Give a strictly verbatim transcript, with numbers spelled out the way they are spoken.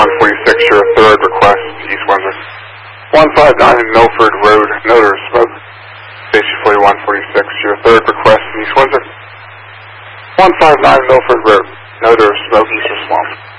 one forty-six, your third request, East Windsor. one fifty-nine Milford Road, notice of smoke. Station forty-one forty-six, your third request, East Windsor. one fifty-nine Milford Road, notice of smoke, Eastern Swamp.